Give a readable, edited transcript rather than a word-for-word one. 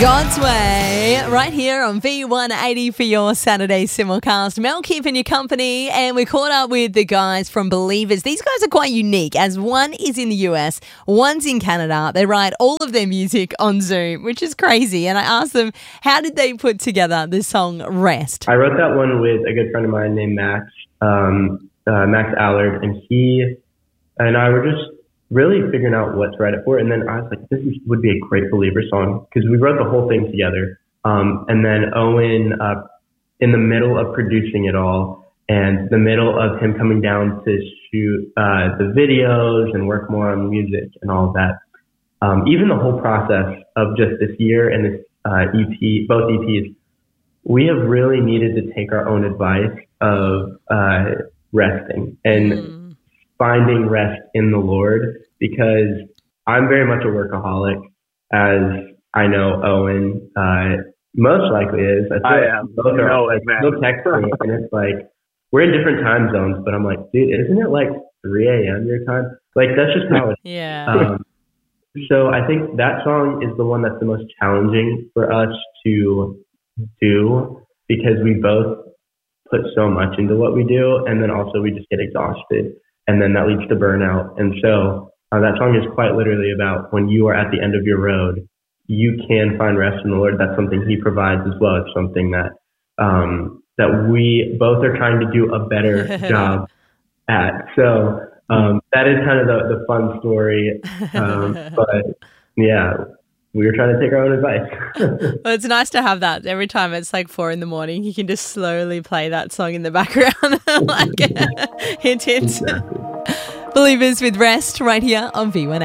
God's Way, right here on V180 for your Saturday simulcast. Mel keeping you company, and we caught up with the guys from Believers. These guys are quite unique, as one is in the US, one's in Canada. They write all of their music on Zoom, which is crazy. And I asked them, how did they put together the song Rest? I wrote that one with a good friend of mine named Max, Max Allard, and he and I were just really figuring out what to write it for. And then I was like, would be a great Believer song, because we wrote the whole thing together. And then Owen, in the middle of producing it all and the middle of him coming down to shoot the videos and work more on music and all of that, even the whole process of just this year and this EP, both EPs, we have really needed to take our own advice of resting and finding rest in the Lord, because I'm very much a workaholic, as I know Owen most likely is. I am. Both are like, he'll text me, and it's like, we're in different time zones, but I'm like, dude, isn't it like 3 a.m. your time? Like, that's just how it is. Yeah. So I think that song is the one that's the most challenging for us to do, because we both put so much into what we do, and then also we just get exhausted, and then that leads to burnout. And so that song is quite literally about when you are at the end of your road, you can find rest in the Lord. That's something He provides as well. It's something that that we both are trying to do a better job at. So that is kind of the fun story. But yeah, we were trying to take our own advice. Well, it's nice to have that. Every time it's like 4 a.m, you can just slowly play that song in the background. Like, hint, hint. Exactly. Believers with Rest right here on V180.